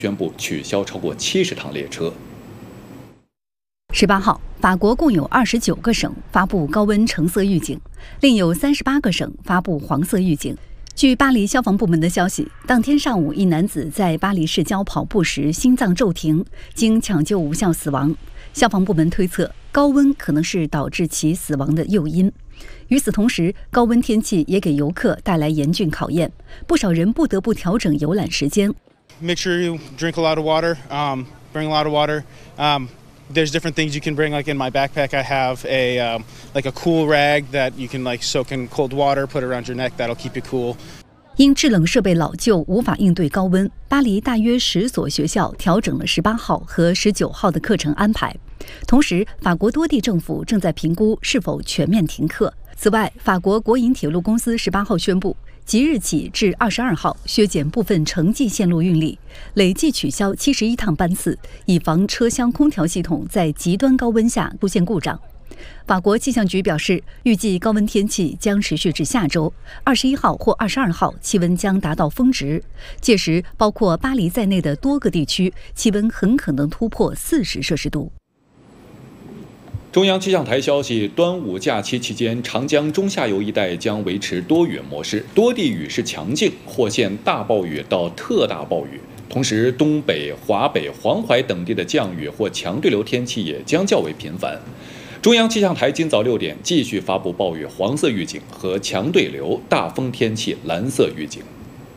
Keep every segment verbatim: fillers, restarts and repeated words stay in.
宣布取消超过七十趟列车。 十八号，法国共有二十九个省发布高温橙色预警，另有三十八个省发布黄色预警。据巴黎消防部门的消息，当天上午，一男子在巴黎市郊跑步时心脏骤停，经抢救无效死亡。消防部门推测，高温可能是导致其死亡的诱因。与此同时，高温天气也给游客带来严峻考验，不少人不得不调整游览时间。 Make sure you drink a lot of water. Um, bring a lot of water. Um, there's different things you can bring. Like in my backpack, I have a um, like a cool rag that you can like soak in cold water, put around your neck. That'll keep you cool. 因制冷设备老旧，无法应对高温，巴黎大约十所学校调整了十八号和十九号的课程安排。同时，法国多地政府正在评估是否全面停课。此外，法国国营铁路公司十八号宣布，即日起至二十二号削减部分城际线路运力，累计取消七十一趟班次，以防车厢空调系统在极端高温下出现故障。法国气象局表示，预计高温天气将持续至下周二十一号或二十二号，气温将达到峰值，届时包括巴黎在内的多个地区气温很可能突破四十摄氏度。 中央气象台消息，端午假期期间，长江中下游一带将维持多云模式，多地雨势强劲，或现大暴雨到特大暴雨。同时，东北、华北、黄淮等地的降雨或强对流天气也将较为频繁。中央气象台今早六点继续发布暴雨黄色预警和强对流、大风天气蓝色预警。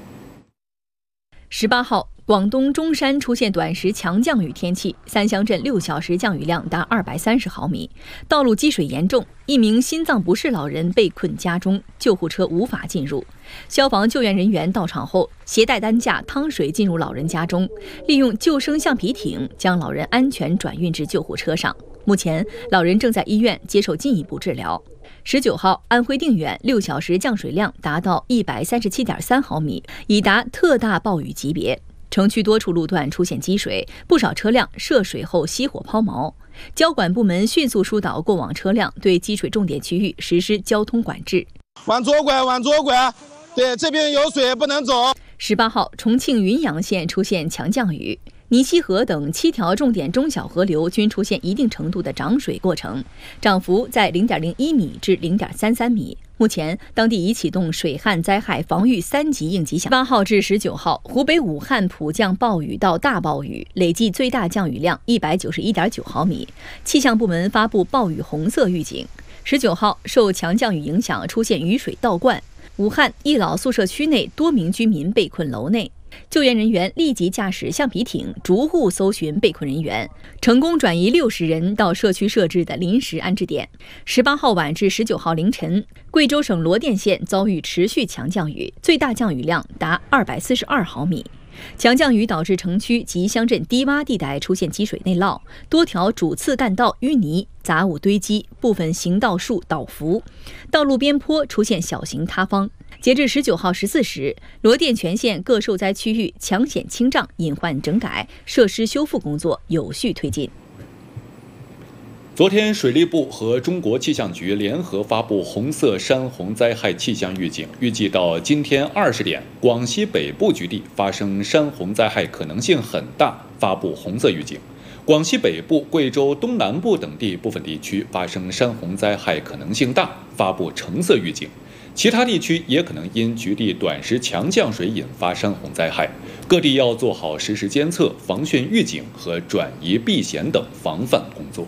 十八号，广东中山出现短时强降雨天气，三乡镇六小时降雨量达二百三十毫米，道路积水严重，一名心脏不适老人被困家中，救护车无法进入。消防救援人员到场后，携带担架趟水进入老人家中，利用救生橡皮艇将老人安全转运至救护车上。目前，老人正在医院接受进一步治疗。十九号，安徽定远六小时降水量达到一百三十七点三毫米，已达特大暴雨级别。城区多处路段出现积水，不少车辆涉水后熄火抛锚。交管部门迅速疏导过往车辆，对积水重点区域实施交通管制。 往左拐，往左拐，对，这边有水不能走。 十八号，重庆云阳县出现强降雨。泥溪河等七条重点中小河流均出现一定程度的涨水过程，涨幅在 零点零一米至 零点三三米。目前，当地已启动水旱灾害防御三级应急响应。八号至十九号，湖北武汉普降暴雨到大暴雨，累计最大降雨量一百九十一点九毫米。气象部门发布暴雨红色预警。十九号，受强降雨影响，出现雨水倒灌，武汉一老宿舍区内多名居民被困楼内。救援人员立即驾驶橡皮艇逐户搜寻被困人员，成功转移六十人到社区设置的临时安置点。十八号晚至十九号凌晨，贵州省罗甸县遭遇持续强降雨，最大降雨量达二百四十二毫米。强降雨导致城区及乡镇低洼地带出现积水内涝，多条主次干道淤泥、杂物堆积，部分行道树倒伏，道路边坡出现小型塌方。截至十九号十四时，罗甸全县各受灾区域抢险清障、隐患整改、设施修复工作有序推进。 昨天，水利部和中国气象局联合发布红色山洪灾害气象预警，预计到今天二十点，广西北部局地发生山洪灾害可能性很大，发布红色预警；广西北部、贵州东南部等地部分地区发生山洪灾害可能性大，发布橙色预警。其他地区也可能因局地短时强降水引发山洪灾害，各地要做好实时监测、防汛预警和转移避险等防范工作。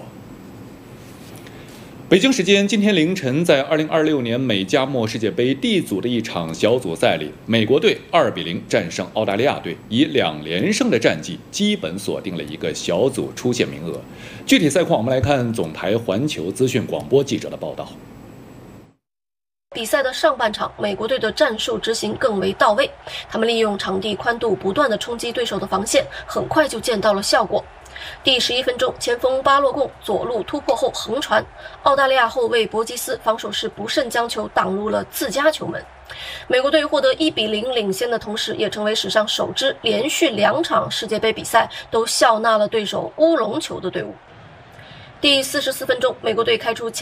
北京时间今天凌晨，在二零二六年美加墨世界杯 D 组的一场小组赛里，美国队二比零战胜澳大利亚队，以两连胜的战绩基本锁定了一个小组出线名额。具体赛况，我们来看总台环球资讯广播记者的报道。 比赛的上半场，美国队的战术执行更为到位，他们利用场地宽度不断地冲击对手的防线，很快就见到了效果。第十一分钟，前锋巴洛贡左路突破后横传，澳大利亚后卫博基斯防守时不慎将球挡入了自家球门。美国队获得一比零领先的同时，也成为史上首支连续两场世界杯比赛都笑纳了对手乌龙球的队伍。第四十四分钟，美国队开出